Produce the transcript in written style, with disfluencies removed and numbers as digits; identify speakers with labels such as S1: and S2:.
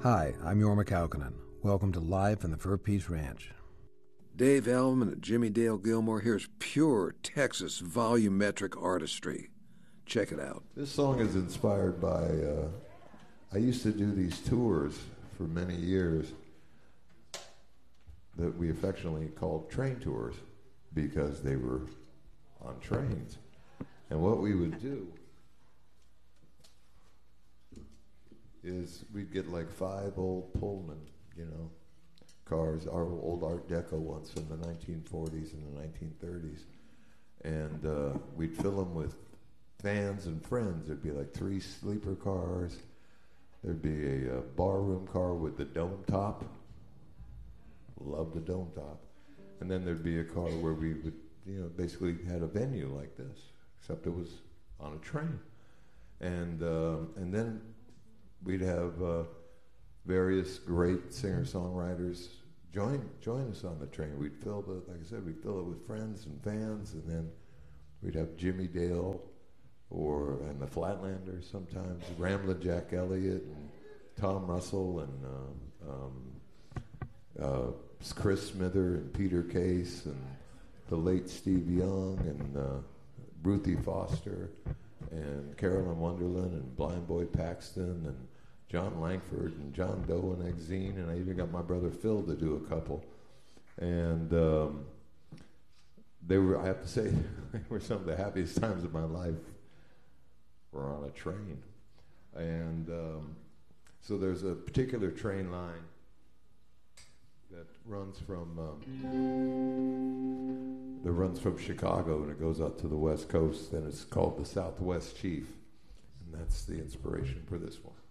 S1: Hi, I'm Jorma Kaukonen. Welcome to Live from the Fur Peace Ranch.
S2: Dave Elman and Jimmy Dale Gilmore. Here's pure Texas volumetric artistry. Check it out.
S3: This song is inspired by, I used to do these tours for many years that we affectionately called train tours because they were on trains. And what we would do is we'd get like 5 old Pullman, cars, our old Art Deco ones from the 1940s and the 1930s. And we'd fill them with fans and friends. There'd be like 3 sleeper cars. There'd be a barroom car with the dome top. Love the dome top. And then there'd be a car where we would, basically had a venue like this, except it was on a train. And then we'd have various great singer-songwriters join us on the train. We'd fill we'd fill it with friends and fans, and then we'd have Jimmy Dale and the Flatlanders sometimes, Ramblin' Jack Elliott and Tom Russell and Chris Smither and Peter Case and the late Steve Young and Ruthie Foster and Carolyn Wonderland and Blind Boy Paxton and John Langford and John Doe and Exene, and I even got my brother Phil to do a couple. And they were, I have to say, they were some of the happiest times of my life were on a train. And so there's a particular train line that runs from Chicago, and it goes out to the West Coast, and it's called the Southwest Chief, and that's the inspiration for this one.